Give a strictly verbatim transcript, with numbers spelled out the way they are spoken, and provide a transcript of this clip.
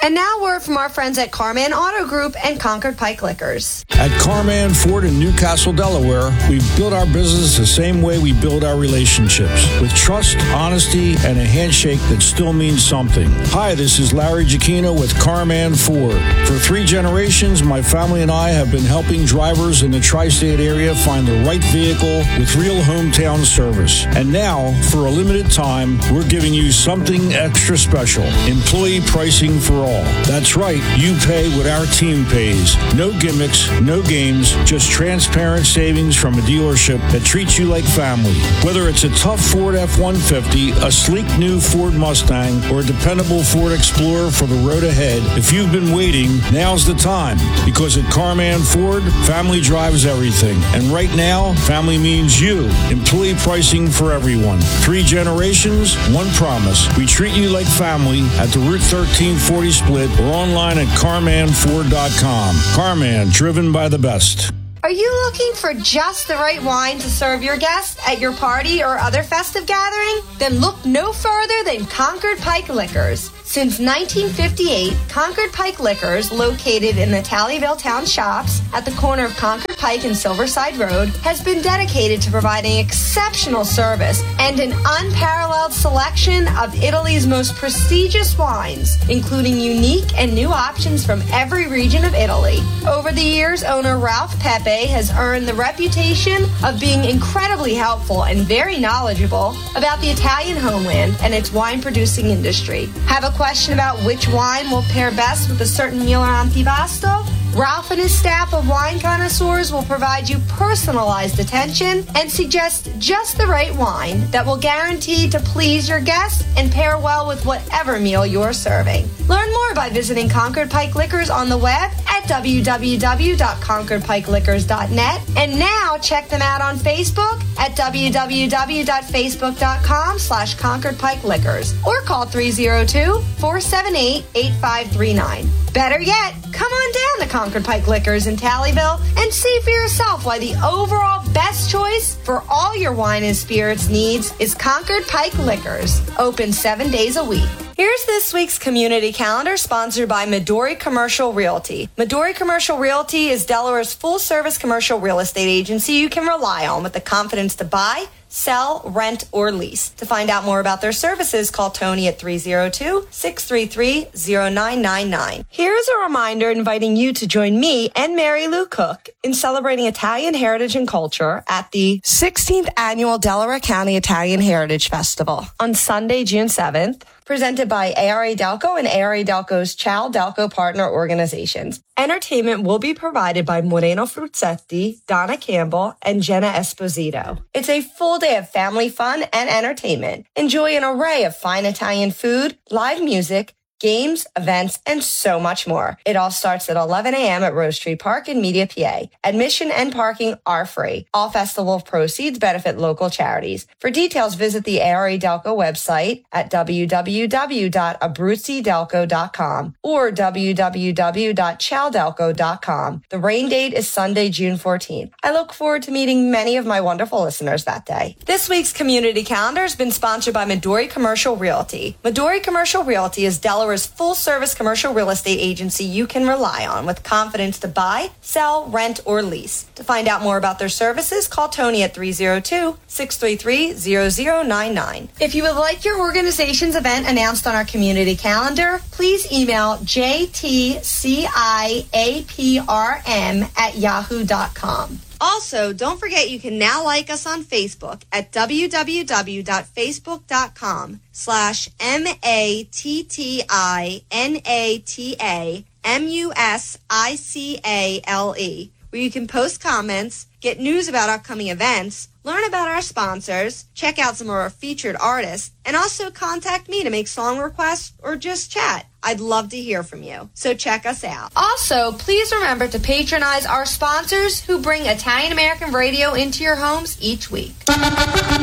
And now word from our friends at Carman Auto Group and Concord Pike Liquors. At Carman Ford in Newcastle, Delaware, we've built our business the same way we build our relationships, with trust, honesty, and a handshake that still means something. Hi, this is Larry Giacchino with Carman Ford. For three generations, my family and I have been helping drivers in the tri-state area find the right vehicle with real hometown service. And now, for a limited time, we're giving you something extra special. Employee pricing for all. That's right, you pay what our team pays. No gimmicks, no games, just transparent savings from a dealership that treats you like family. Whether it's a tough Ford F one fifty, a sleek new Ford Mustang, or a dependable Ford Explorer for the road ahead, if you've been waiting, now's the time. Because at Carman Ford, family drives everything. And right now, family means you. Employee pricing for everyone. Three generations, one promise. We treat you like family at the Route thirteen forty split or online at carman ford dot com. Carman, driven by the best. Are you looking for just the right wine to serve your guests at your party or other festive gathering? Then look no further than Concord Pike Liquors. Since nineteen fifty-eight, Concord Pike Liquors, located in the Tallyville Town Shops at the corner of Concord Pike and Silverside Road, has been dedicated to providing exceptional service and an unparalleled selection of Italy's most prestigious wines, including unique and new options from every region of Italy. Over the years, owner Ralph Pepe has earned the reputation of being incredibly helpful and very knowledgeable about the Italian homeland and its wine-producing industry. Have a question about which wine will pair best with a certain meal or antipasto? Ralph and his staff of wine connoisseurs will provide you personalized attention and suggest just the right wine that will guarantee to please your guests and pair well with whatever meal you're serving. Learn more by visiting Concord Pike Liquors on the web at w w w dot concord pike liquors dot net, and now check them out on Facebook at w w w dot facebook dot com slash concord pike liquors or call three oh two, four seven eight, eight five three nine. Better yet, come on down to Concord Pike Liquors in Tallyville and see for yourself why the overall best choice for all your wine and spirits needs is Concord Pike Liquors, open seven days a week. Here's this week's community calendar, sponsored by Midori Commercial Realty. Midori Commercial Realty is Delaware's full-service commercial real estate agency you can rely on with the confidence to buy, sell, rent, or lease. To find out more about their services, call Tony at three oh two, six three three, oh nine nine nine. Here's a reminder inviting you to join me and Mary Lou Cook in celebrating Italian heritage and culture at the sixteenth Annual Delaware County Italian Heritage Festival on Sunday, June seventh. Presented by A R A Delco and A R A Delco's Ciao Delco partner organizations. Entertainment will be provided by Moreno Fruzzetti, Donna Campbell, and Jenna Esposito. It's a full day of family fun and entertainment. Enjoy an array of fine Italian food, live music, games, events, and so much more. It all starts at eleven a.m. at Rose Tree Park in Media, P A. Admission and parking are free. All festival proceeds benefit local charities. For details, visit the A R A Delco website at w w w dot abruzzi delco dot com or w w w dot ciao delco dot com. The rain date is Sunday, June fourteenth. I look forward to meeting many of my wonderful listeners that day. This week's community calendar has been sponsored by Midori Commercial Realty. Midori Commercial Realty is Delaware's full-service commercial real estate agency you can rely on with confidence to buy, sell, rent, or lease. To find out more about their services, call Tony at three oh two, six three three, oh oh nine nine. If you would like your organization's event announced on our community calendar, please email j t c i a p r m at yahoo dot com. Also, don't forget you can now like us on Facebook at w w w dot facebook dot com slash M A T T I N A T A M U S I C A L E, where you can post comments, get news about upcoming events, learn about our sponsors, check out some of our featured artists, and also contact me to make song requests or just chat. I'd love to hear from you, so check us out. Also, please remember to patronize our sponsors who bring Italian American radio into your homes each week.